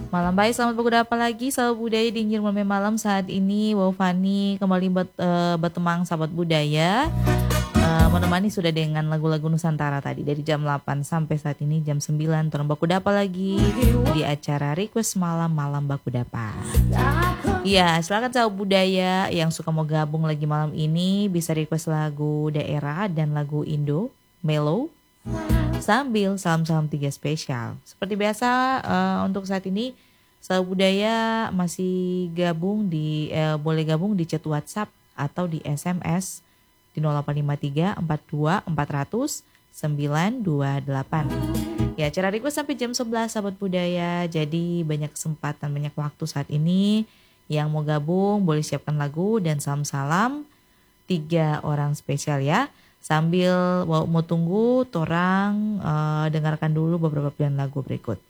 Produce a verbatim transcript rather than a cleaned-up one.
Malam baik, selamat berkuda apa lagi sahabat budaya di Njir Malam Malam saat ini. Wow Fani kembali bet, uh, bertemang sahabat budaya, uh, menemani sudah dengan lagu-lagu Nusantara tadi dari jam delapan sampai saat ini jam sembilan. Turun Bakudapa lagi di acara Request Malam Malam Bakudapa. Ya, silakan sahabat budaya yang suka mau gabung lagi malam ini bisa request lagu daerah dan lagu Indo, Melo, sambil salam-salam tiga spesial. Seperti biasa uh, untuk saat ini sahabat budaya masih gabung di uh, boleh gabung di chat WhatsApp atau di S M S di nol delapan lima tiga empat dua empat nol nol sembilan dua delapan. Ya, acara request sampai jam sebelas sahabat budaya. Jadi banyak kesempatan, banyak waktu saat ini. Yang mau gabung boleh siapkan lagu dan salam-salam tiga orang spesial ya. Sambil mau tunggu torang uh, dengarkan dulu beberapa pilihan lagu berikut.